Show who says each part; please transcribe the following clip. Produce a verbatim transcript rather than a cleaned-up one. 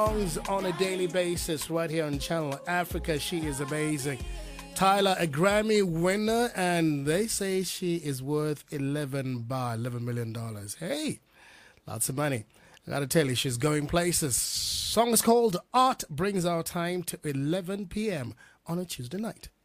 Speaker 1: songs on a daily basis right here on Channel Africa. She is amazing. Tyler, a Grammy winner, and they say she is worth eleven bar, eleven million dollars. Hey, lots of money. I gotta tell you, she's going places. Song is called Art, brings our time to eleven p.m. on a Tuesday night.